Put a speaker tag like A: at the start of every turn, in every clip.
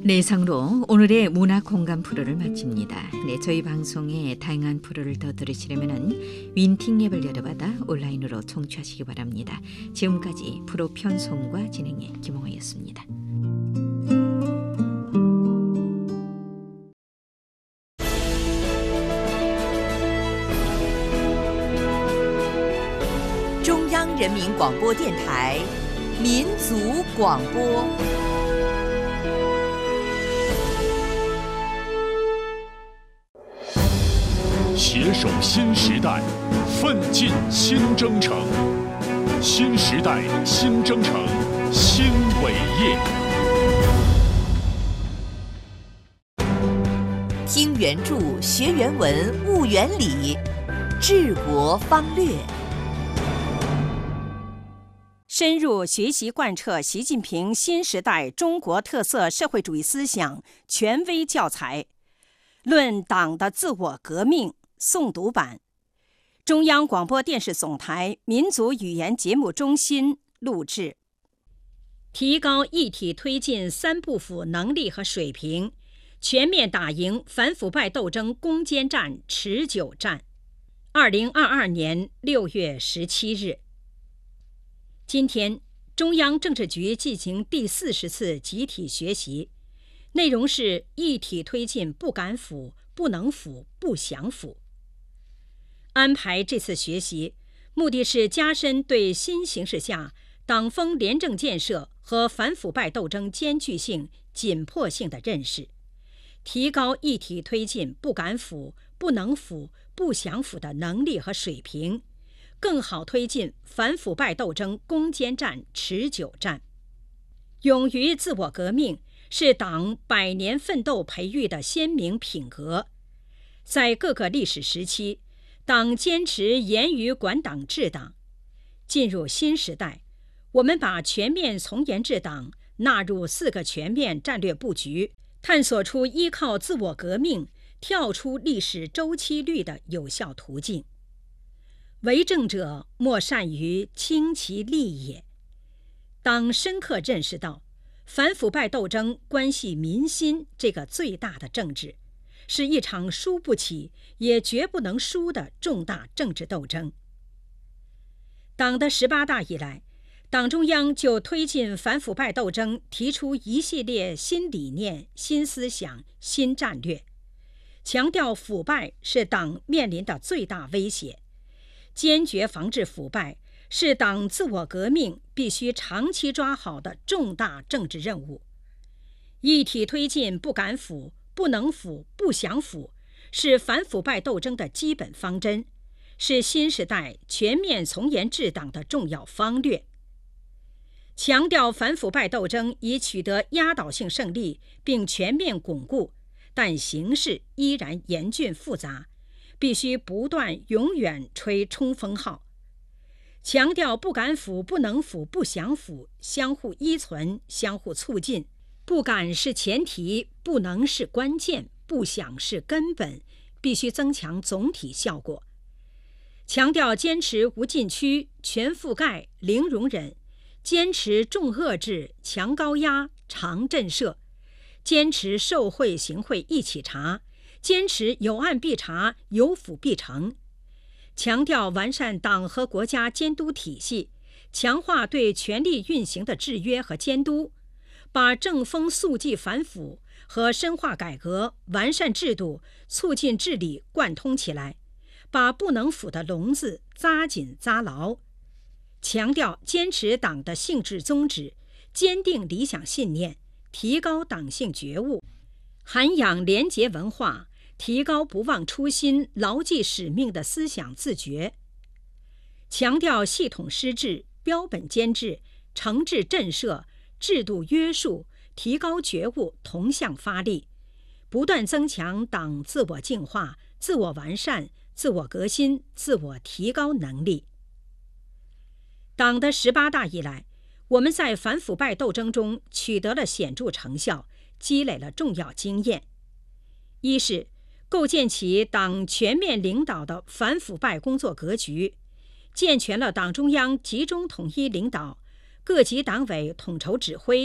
A: 네, 이상으로 오늘의 문화 공간 프로를 마칩니다. 네, 저희 방송에 다양한 프로를 더 들으시려면 윈팅 앱을 열어받아 온라인으로 청취하시기 바랍니다. 지금까지 프로 편성과 진행의 김홍아였습니다.
B: 人民广播电台民族广播。
C: 携手新时代，奋进新征程。新时代，新征程，新伟业。
B: 听原著，学原文，悟原理，治国方略。
D: 深入学习贯彻习近平新时代中国特色社会主义思想权威教材《论党的自我革命》诵读版，中央广播电视总台民族语言节目中心录制。提高一体推进三不腐能力和水平，全面打赢反腐败斗争攻坚战持久战。2022年6月17日。今天，中央政治局进行第40次集体学习，内容是一体推进不敢腐、不能腐、不想腐。安排这次学习，目的是加深对新形势下党风廉政建设和反腐败斗争艰巨性、紧迫性的认识，提高一体推进不敢腐、不能腐、不想腐的能力和水平，更好推进反腐败斗争攻坚战持久战。勇于自我革命是党100年奋斗培育的鲜明品格。在各个历史时期，党坚持严于管党治党。进入新时代，我们把全面从严治党纳入4个全面战略布局，探索出依靠自我革命跳出历史周期率的有效途径。为政者莫善于轻其利也。党深刻认识到，反腐败斗争关系民心这个最大的政治，是一场输不起也绝不能输的重大政治斗争。党的18大以来，党中央就推进反腐败斗争提出一系列新理念、新思想、新战略，强调腐败是党面临的最大威胁，坚决防治腐败是党自我革命必须长期抓好的重大政治任务。一体推进不敢腐、不能腐、不想腐，是反腐败斗争的基本方针，是新时代全面从严治党的重要方略。强调反腐败斗争已取得压倒性胜利并全面巩固，但形势依然严峻复杂，必须不断永远吹冲锋号。强调不敢腐、不能腐、不想腐相互依存、相互促进，不敢是前提，不能是关键，不想是根本，必须增强总体效果。强调坚持无禁区、全覆盖、零容忍，坚持重遏制、强高压、长震慑，坚持受贿行贿一起查，坚持有案必查、有腐必惩。强调完善党和国家监督体系，强化对权力运行的制约和监督，把正风肃纪反腐和深化改革、完善制度、促进治理贯通起来，把不能腐的笼子扎紧扎牢。强调坚持党的性质宗旨，坚定理想信念，提高党性觉悟，涵养廉洁文化，提高不忘初心、牢记使命的思想自觉。强调系统施治、标本监制、惩治震慑、制度约束，提高觉悟，同向发力，不断增强党自我净化、自我完善、自我革新、自我提高能力。党的18大以来，我们在反腐败斗争中取得了显著成效，积累了重要经验。一是构建起党全面领导的反腐败工作格局，健全了党中央集中统一领导、各级党委统筹指挥、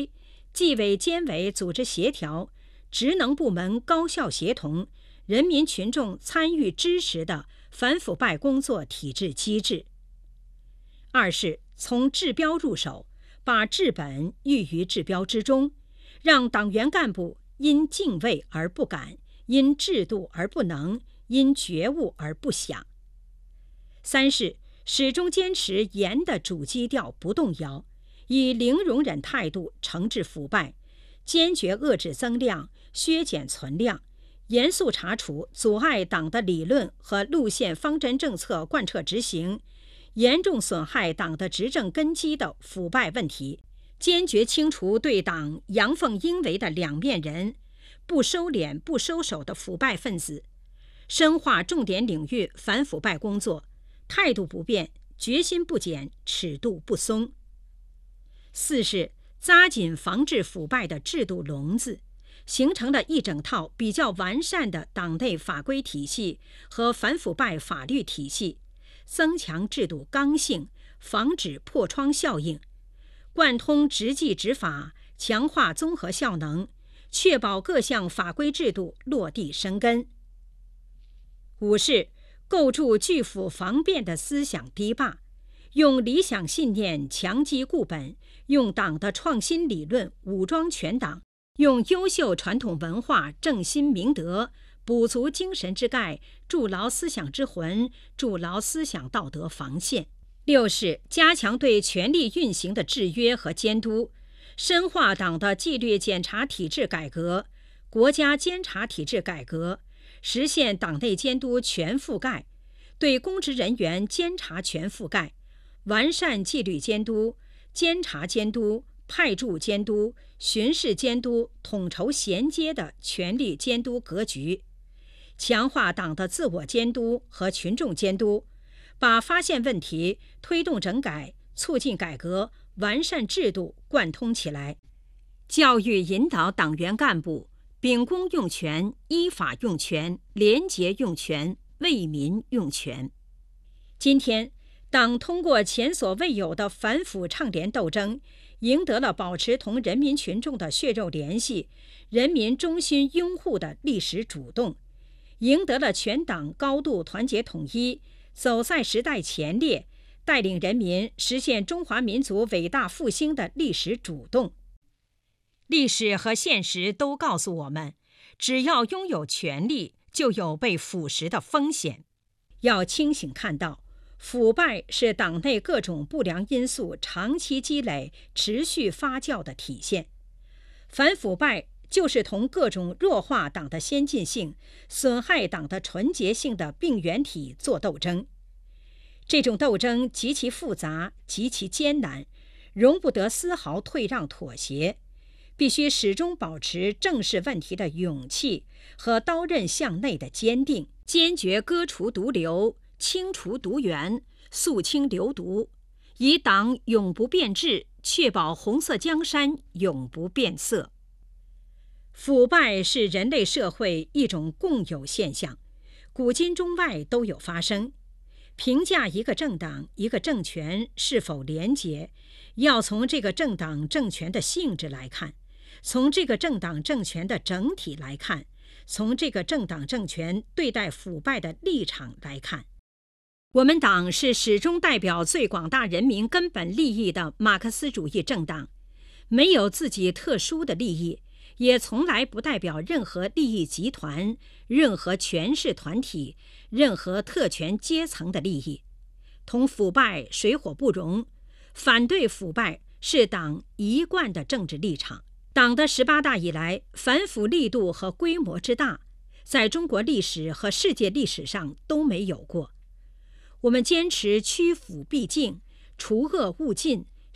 D: 纪委监委组织协调，职能部门高效协同，人民群众参与支持的反腐败工作体制机制。二是从治标入手，把治本寓于治标之中，让党员干部因敬畏而不敢，因制度而不能，因觉悟而不想。三是始终坚持严的主基调不动摇，以零容忍态度惩治腐败，坚决遏制增量，削减存量，严肃查处阻碍党的理论和路线方针政策贯彻执行，严重损害党的执政根基的腐败问题，坚决清除对党阳奉阴违的两面人，不收敛不收手的腐败分子，深化重点领域反腐败工作，态度不变，决心不减，尺度不松。四是扎紧防治腐败的制度笼子，形成了一整套比较完善的党内法规体系和反腐败法律体系，增强制度刚性，防止破窗效应，贯通执纪执法，强化综合效能，确保各项法规制度落地生根。五是构筑拒腐防变的思想堤坝，用理想信念强基固本，用党的创新理论武装全党，用优秀传统文化正心明德，补足精神之钙，筑牢思想之魂，筑牢思想道德防线。六是加强对权力运行的制约和监督，深化党的纪律检查体制改革、国家监察体制改革，实现党内监督全覆盖，对公职人员监察全覆盖，完善纪律监督、监察监督、派驻监督、巡视监督统筹衔接的权力监督格局，强化党的自我监督和群众监督，把发现问题、推动整改、促进改革、完善制度贯通起来，教育引导党员干部秉公用权、依法用权、廉洁用权、为民用权。今天，党通过前所未有的反腐倡廉斗争，赢得了保持同人民群众的血肉联系、人民衷心拥护的历史主动，赢得了全党高度团结统一，走在时代前列，带领人民实现中华民族伟大复兴的历史主动。历史和现实都告诉我们，只要拥有权力，就有被腐蚀的风险。要清醒看到，腐败是党内各种不良因素长期积累、持续发酵的体现。反腐败就是同各种弱化党的先进性、损害党的纯洁性的病原体做斗争。这种斗争极其复杂，极其艰难，容不得丝毫退让妥协，必须始终保持正视问题的勇气和刀刃向内的坚定，坚决割除毒瘤，清除毒源，肃清流毒，以党永不变质，确保红色江山永不变色。腐败是人类社会一种共有现象，古今中外都有发生。评价一个政党、一个政权是否廉洁，要从这个政党政权的性质来看，从这个政党政权的整体来看，从这个政党政权对待腐败的立场来看。我们党是始终代表最广大人民根本利益的马克思主义政党，没有自己特殊的利益，也从来不代表任何利益集团、任何权势团体、任何特权阶层的利益。同腐败水火不容，反对腐败是党一贯的政治立场。党的18大以来，反腐力度和规模之大，在中国历史和世界历史上都没有过。我们坚持驱腐避净，除恶务尽，